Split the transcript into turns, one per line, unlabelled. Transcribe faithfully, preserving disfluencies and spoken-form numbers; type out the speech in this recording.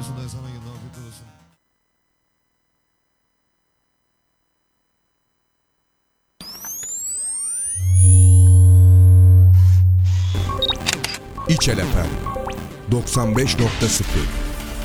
Mesut dayı sana geldi. Afiyet olsun.
İçel Efem doksan beş nokta sıfır